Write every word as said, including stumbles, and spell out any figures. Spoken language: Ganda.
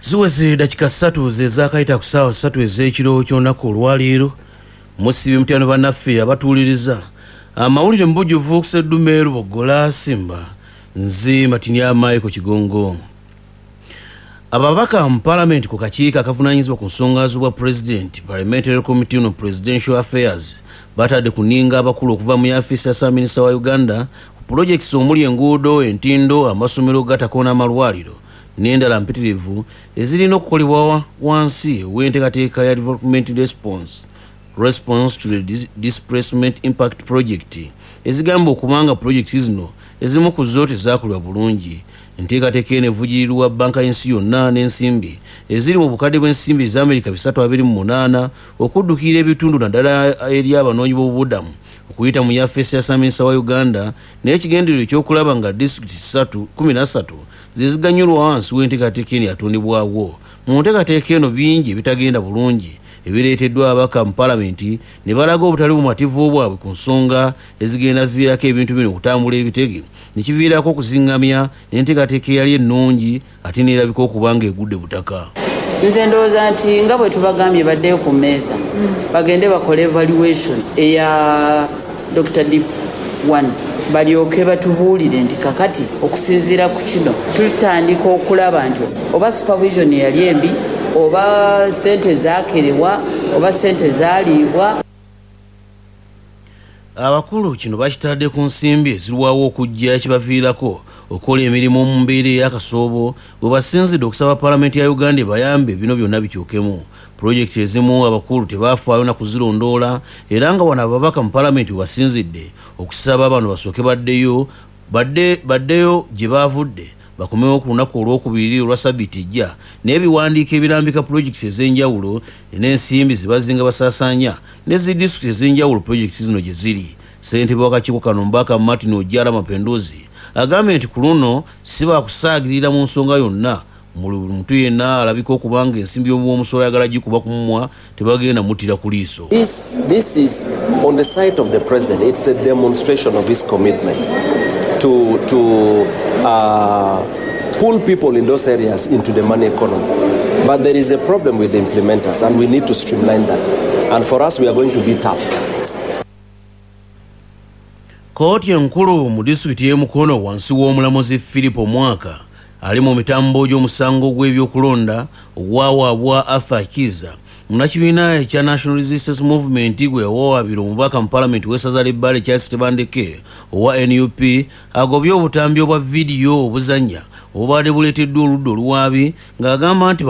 Ziweze dakika ssatu zezakayita ku ssaawa ssatu ez'ekiro ky'olunaku olwaleero musibe mutano bannaffe abatuuliriza amawulire mbujjuvu okuseddume Lubogola Simba nze Matinya Michael Kigongo. Ababaka mu Parliament ku kakiiko akavunaanyizibwa ku nsonga z'obwa President Parliamentary Committee on Presidential Affairs batadde kuninga abakulu okuva mu yafisi ya Ssaabaminisita wa Uganda ku projects omuli enguudo, entindo, amasomero gatakoona amalwaliro n'endala mpitirivu ezirina okukolebwa wansi w'enteekateeka ya Development Response Response to the Dis Displacement Impact Project ezigamba okubanga projekiti zino ezimu ku zo tezaakolebwa bulungi. Enteekateeka eno evujjirirwa banka y'ensi yonna n'ensimbi eziri mu bukadde bw'ensimbi eza Amerika bisatu abiri mu munaana okuddukira ebitundu naddala eri abanoonyi b'obubudamu okuyita mu yafeesi ya Ssaabaminisita wa Uganda n'ekigendererwa ekyokulaba nga disitulikiti kumi na ssatu zeziganyulwa wansi w'enteekateeka eno yatondebwawo. Mu nteekateeka eno bingi ebitagenda bulungi ebireeteddwa abaka mu Palamenti ne balaga obutali bumativu bwabwe ku nsonga ezigenda viirako ebintu bino okutambula ebitege ne kiviirako okuzingamya enteekateeka eyali ennungi ate neerabika okuba nga egudde butaka. Nze ndowooza nti nga bwe tubagambye baddeyo ku mmeeza bagende bakole evaluation eya Doctor Deep one balyoke batubuulire nti kakati okusinziira ku kino tutandika okulaba nti oba supervision yali embi oba sente zakerewa oba sente zaliibwa. Abakulu kino bakitadde ku nsimbi ezirwawo okujja ekibaviirako okukola emirimu mu mbeera ey'akasoobo bwe basinzidde okusaba Palamenti ya Uganda bayambe bino byonna bikyukemu. Projekiti ezimu abakulu tebafaayo na kuzirondoola era nga wano ababaka mu Palamenti basinzidde okusaba bano basooke baddeyo badde baddeyo gye baavudde bakomewo ku lunaku olwokubiri olwa Ssabbiiti ejja n'ebiwandiiko ebirambika projekiti ez'enjawulo n'ensimbi zibazinga basaasaanya n'ezi disitulikiti ez'enjawulo projekiti zino gye ziri. Ssentebe w'akakiiko kano Mbaka Martin Ojjala Mapinduzi agambye nti ku luno si baakusaagirira mu nsonga yonna buli muntu yenna alabika okubanga ensimbi y'omuwomusolo ayagala gikuba ku mumwa tebagenda muttira ku liiso. This, this is on the side of the president. It's a demonstration of his commitment to, to uh, pull people in those areas into the money economy. But there is a problem with the implementers and we need to streamline that. And for us, we are going to be tough. Kooti enkulu mu disitulikiti y'e Mukono wansi w'omulamuzi Philip Omwaka ali mu mitambo gy'omusango gw'ebyokulonda ogwawaabwa Arthur Kiza munakibiina ekya National Resistance Movement gwe yawawaabira omubaka mu Palamenti w'essaza ly'Ebbale Charles Tebandeke owa N U P agobye obutambi obwa vidiyo obuzannya obubadde buleeteddwa oludda oluwaabi ng'agamba nti